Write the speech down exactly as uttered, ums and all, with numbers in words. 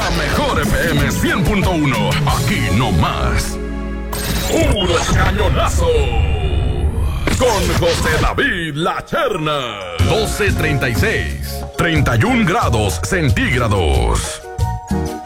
La mejor F M cien punto uno. Aquí no más. Puro cañonazo. Con José David La Cherna. doce treinta y seis. treinta y un grados centígrados.